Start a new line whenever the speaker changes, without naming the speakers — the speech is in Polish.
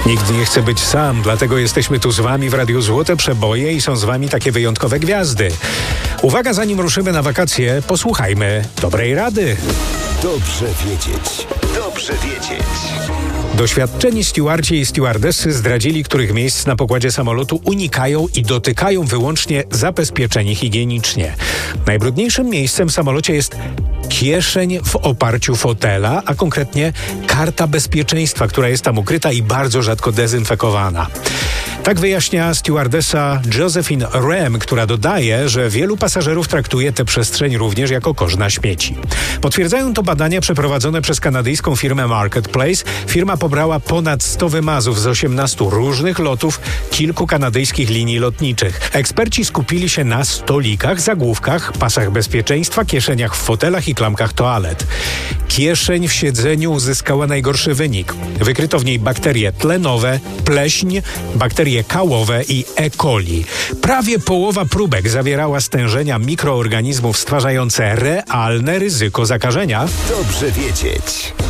Nikt nie chce być sam, dlatego jesteśmy tu z wami w Radiu Złote Przeboje i są z wami takie wyjątkowe gwiazdy. Uwaga, zanim ruszymy na wakacje, posłuchajmy dobrej rady.
Dobrze wiedzieć. Dobrze wiedzieć.
Doświadczeni stewardzi i stewardessy zdradzili, których miejsc na pokładzie samolotu unikają i dotykają wyłącznie zabezpieczeni higienicznie. Najbrudniejszym miejscem w samolocie jest kieszeń w oparciu fotela, a konkretnie karta bezpieczeństwa, która jest tam ukryta i bardzo rzadko dezynfekowana. Tak wyjaśnia stewardessa Josephine Rem, która dodaje, że wielu pasażerów traktuje tę przestrzeń również jako kosz na śmieci. Potwierdzają to badania przeprowadzone przez kanadyjską firmę Marketplace. Firma pobrała ponad 100 wymazów z 18 różnych lotów kilku kanadyjskich linii lotniczych. Eksperci skupili się na stolikach, zagłówkach, pasach bezpieczeństwa, kieszeniach w fotelach i klamkach toalet. Kieszeń w siedzeniu uzyskała najgorszy wynik. Wykryto w niej bakterie tlenowe, pleśń, bakterie kałowe i E. coli. Prawie połowa próbek zawierała stężenia mikroorganizmów stwarzające realne ryzyko zakażenia.
Dobrze wiedzieć.